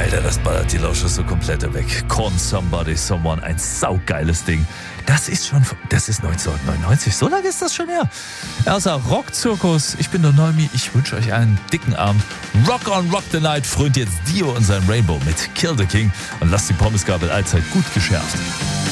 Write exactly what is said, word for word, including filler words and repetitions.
Alter, das ballert die Lauscher so komplett weg. Con Somebody Someone, ein saugeiles Ding. Das ist schon, das ist neunzehnhundertneunundneunzig, so lange ist das schon her. Erster Rock-Zirkus, ich bin der Neumi, ich wünsche euch einen dicken Abend. Rock on Rock the Night frönt jetzt Dio und sein Rainbow mit Kill the King und lasst die Pommesgabel allzeit gut geschärft.